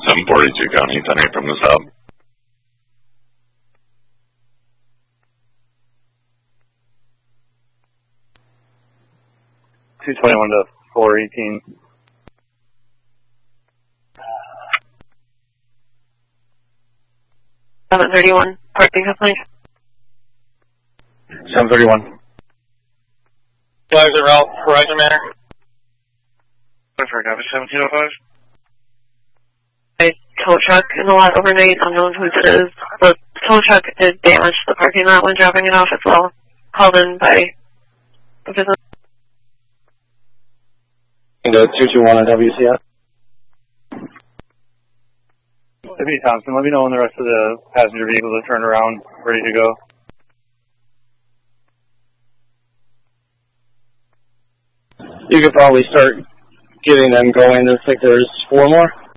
1042 County, 10-8 from the sub. $221 to $418. $731, parking complaint. 731. Flags are out, Horizon Manor. For copy 1705. A tow truck in the lot overnight, unknown whose it is. The tow truck did damage the parking lot when dropping it off as well. Called in by the business. Go 221 on WCS. Deputy Thompson, let me know when the rest of the passenger vehicles are turned around, ready to go. You could probably start getting them going. Looks like there's 4 more.